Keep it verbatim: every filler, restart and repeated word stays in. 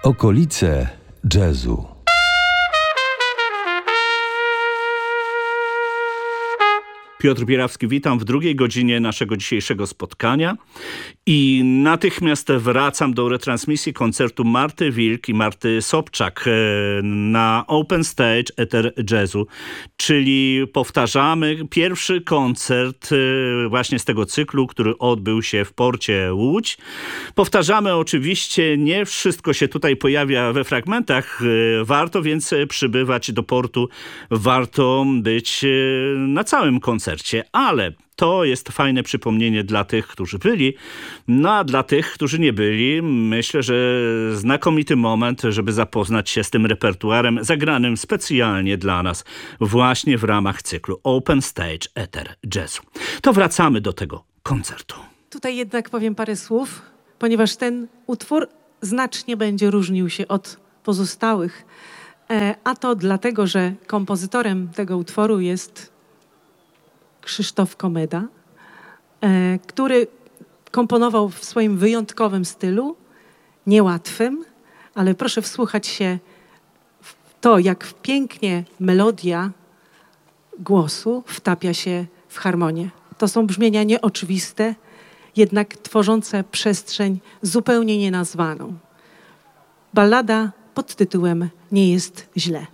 Okolice jazzu. Piotr Bierawski, witam w drugiej godzinie naszego dzisiejszego spotkania i natychmiast wracam do retransmisji koncertu Marty Wilk i Marty Sobczak na Open Stage Eter Jazzu, czyli powtarzamy pierwszy koncert właśnie z tego cyklu, który odbył się w porcie Łódź. Powtarzamy oczywiście, nie wszystko się tutaj pojawia we fragmentach, warto więc przybywać do portu, warto być na całym koncercie. Ale to jest fajne przypomnienie dla tych, którzy byli, no a dla tych, którzy nie byli, myślę, że znakomity moment, żeby zapoznać się z tym repertuarem zagranym specjalnie dla nas właśnie w ramach cyklu Open Stage Eter Jazzu. To wracamy do tego koncertu. Tutaj jednak powiem parę słów, ponieważ ten utwór znacznie będzie różnił się od pozostałych, a to dlatego, że kompozytorem tego utworu jest Krzysztof Komeda, e, który komponował w swoim wyjątkowym stylu, niełatwym, ale proszę wsłuchać się w to, jak pięknie melodia głosu wtapia się w harmonię. To są brzmienia nieoczywiste, jednak tworzące przestrzeń zupełnie nienazwaną. Ballada pod tytułem Nie jest źle.